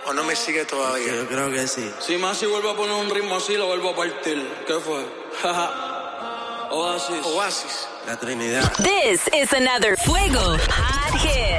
¿O no me sigue todavía? Yo creo que sí. Si más si vuelvo a poner un ritmo así, lo vuelvo a partir. ¿Qué fue? Oasis. Oasis. La Trinidad. This is another Fuego Hot Hit.